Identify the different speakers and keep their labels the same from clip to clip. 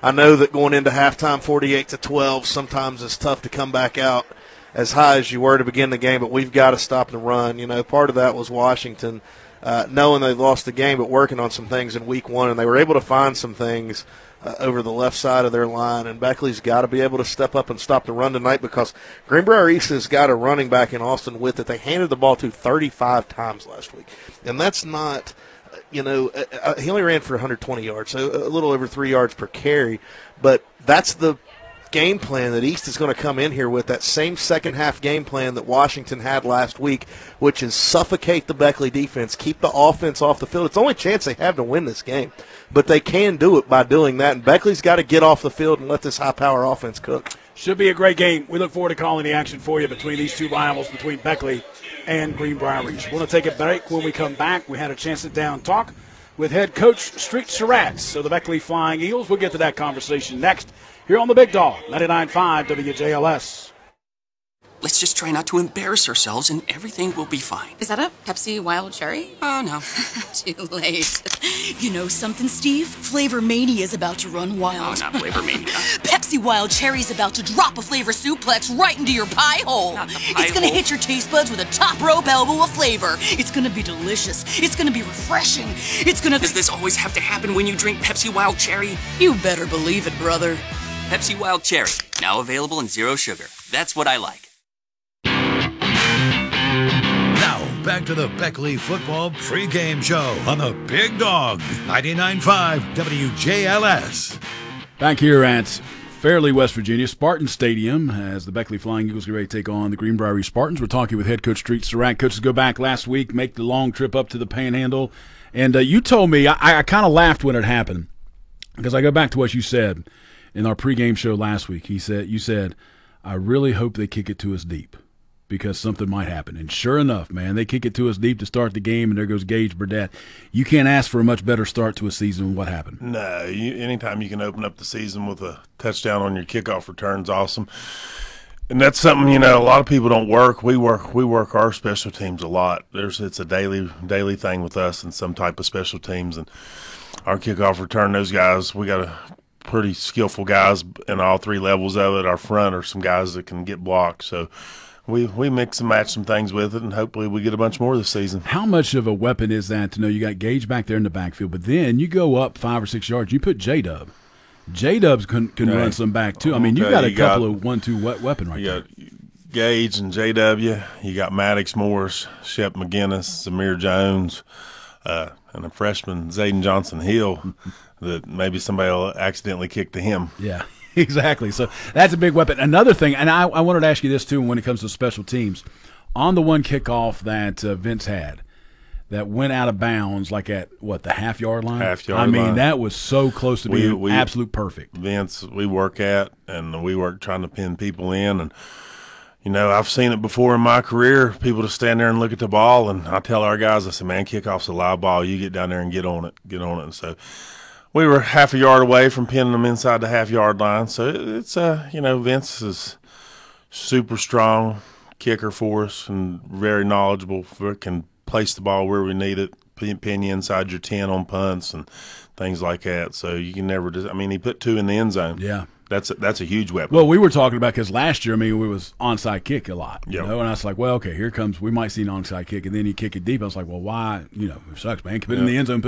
Speaker 1: I know that going into halftime 48-12 sometimes it's tough to come back out as high as you were to begin the game, but we've got to stop the run. Part of that was Washington knowing they lost the game but working on some things in week one, and they were able to find some things over the left side of their line, and Beckley's got to be able to step up and stop the run tonight because Greenbrier East has got a running back in Austin Witt that they handed the ball to 35 times last week, and that's not – he only ran for 120 yards, so a little over 3 yards per carry, but that's the game plan that East is going to come in here with, that same second-half game plan that Washington had last week, which is suffocate the Beckley defense, keep the offense off the field. It's the only chance they have to win this game, but they can do it by doing that, and Beckley's got to get off the field and let this high-power offense cook.
Speaker 2: Should be a great game. We look forward to calling the action for you between these two rivals, between Beckley and Greenbrier East. We're going to take a break. When we come back, we had a chance to sit down and talk with head coach Street Surratt. So the Beckley Flying Eagles, we'll get to that conversation next here on the Big Dog, 99.5 WJLS.
Speaker 3: Let's just try not to embarrass ourselves and everything will be fine.
Speaker 4: Is that a Pepsi Wild Cherry?
Speaker 3: Oh, no.
Speaker 4: Too late. You know something, Steve? Flavor Mania is about to run wild.
Speaker 3: Oh, not Flavor Mania.
Speaker 4: Pepsi Wild Cherry's about to drop a flavor suplex right into your pie hole.
Speaker 3: Not the pie
Speaker 4: It's going to
Speaker 3: hole.
Speaker 4: hit your taste buds with a top rope elbow of flavor. It's going to be delicious. It's going to be refreshing. It's going to...
Speaker 3: Does this always have to happen when you drink Pepsi Wild Cherry?
Speaker 4: You better believe it, brother.
Speaker 3: Pepsi Wild Cherry, now available in zero sugar. That's what I like.
Speaker 5: Now, back to the Beckley Football pregame show on the Big Dog, 99.5 WJLS.
Speaker 2: Back here at Fairleigh, West Virginia, Spartan Stadium, as the Beckley Flying Eagles get ready to take on the Greenbrier East Spartans. We're talking with head coach Street Surratt. Coaches go back last week, make the long trip up to the Panhandle. And you told me, I kind of laughed when it happened, because I go back to what you said in our pregame show last week. You said, I really hope they kick it to us deep because something might happen. And sure enough, man, they kick it to us deep to start the game, and there goes Gage Burdett. You can't ask for a much better start to a season than what happened.
Speaker 6: No, anytime you can open up the season with a touchdown on your kickoff return is awesome. And that's something, a lot of people don't work. We work our special teams a lot. It's a daily thing with us and some type of special teams. And our kickoff return, those guys, we got a pretty skillful guys in all three levels of it. Our front are some guys that can get blocked. So we mix and match some things with it, and hopefully we get a bunch more this season.
Speaker 2: How much of a weapon is that to know you got Gage back there in the backfield, but then you go up 5 or 6 yards, you put J-Dub. J-Dubs can run some back too. I mean, you've got a couple of 1-2 weapon right there.
Speaker 6: You got Gage and J-W. You got Maddox Morris, Shep McGinnis, Zamir Jones, and a freshman, Zayden Johnson-Hill, that maybe somebody will accidentally kick to him.
Speaker 2: Yeah, exactly. So that's a big weapon. Another thing, and I wanted to ask you this too when it comes to special teams. On the one kickoff that Vince had that went out of bounds, like at, the half-yard line?
Speaker 6: Half-yard line.
Speaker 2: I mean, that was so close to being absolute perfect.
Speaker 6: Vince, we work trying to pin people in, and I've seen it before in my career, people to stand there and look at the ball, and I tell our guys, I say, man, kickoff's a live ball. You get down there and get on it. And so we were half a yard away from pinning them inside the half-yard line. So it's, Vince is super strong kicker for us and very knowledgeable, can place the ball where we need it, pin you inside your 10 on punts and things like that. So you can never he put 2 in the end zone.
Speaker 2: Yeah.
Speaker 6: That's a huge weapon.
Speaker 2: Well, we were talking about, because last year, we was onside kick a lot,
Speaker 6: Yep.
Speaker 2: and I was like, well, okay, here comes, we might see an onside kick, and then you kick it deep. I was like, well, why, it sucks, man. Put it in the end zone,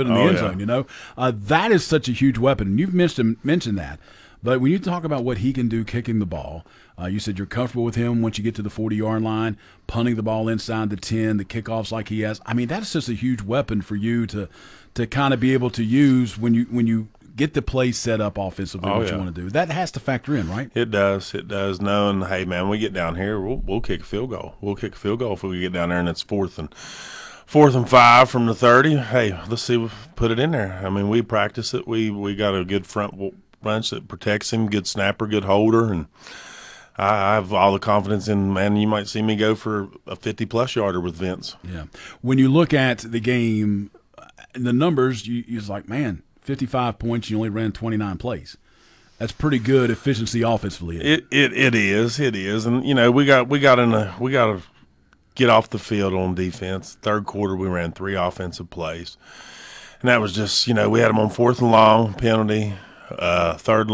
Speaker 2: that is such a huge weapon, and you've mentioned that. But when you talk about what he can do kicking the ball, you said you're comfortable with him once you get to the 40-yard line, punting the ball inside the 10, the kickoffs like he has. I mean, that's just a huge weapon for you to kind of be able to use when you get the play set up offensively, you want to do. That has to factor in, right?
Speaker 6: It does. Knowing, hey, man, we get down here, we'll kick a field goal. We'll kick a field goal if we get down there and it's fourth and 5 from the 30. Hey, let's see, put it in there. I mean, we practice it. We got a good front bunch that protects him, good snapper, good holder, and I have all the confidence in, man, you might see me go for a 50-plus yarder with Vince.
Speaker 2: Yeah. When you look at the game, the numbers, you're like, man, 55 points, you only ran 29 plays. That's pretty good efficiency offensively.
Speaker 6: It is, and we got to get off the field on defense. Third quarter, we ran 3 offensive plays, and that was just we had them on 4th and long penalty, 3rd and